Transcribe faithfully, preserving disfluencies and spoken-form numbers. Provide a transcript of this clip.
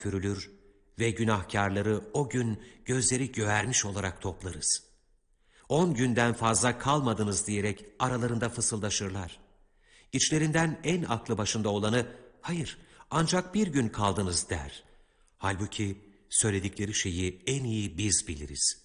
pürülür ve günahkarları o gün gözleri göğermiş olarak toplarız. On günden fazla kalmadınız diyerek aralarında fısıldaşırlar. İçlerinden en aklı başında olanı, hayır ancak bir gün kaldınız der. Halbuki söyledikleri şeyi en iyi biz biliriz.